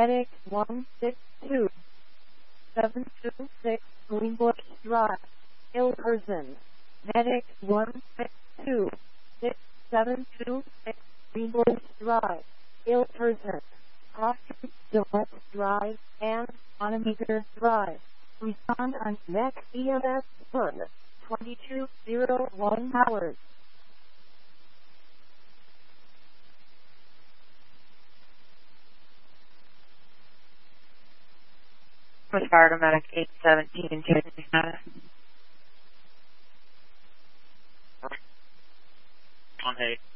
Medic 162, 726 Greenbush Drive, Hilterson. Medic 162, 726 Greenbush Drive, Hilterson. Austin Gillette Drive and Onometer Drive. Respond on MEC EMS Fund 2201 hours. Was fired to Medic 817 chasing status. On 8.